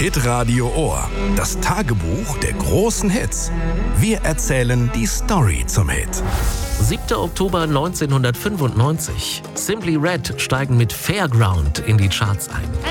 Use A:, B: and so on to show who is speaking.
A: Hitradio Ohr. Das Tagebuch der großen Hits. Wir erzählen die Story zum Hit.
B: 7. Oktober 1995. Simply Red steigen mit Fairground in die Charts ein.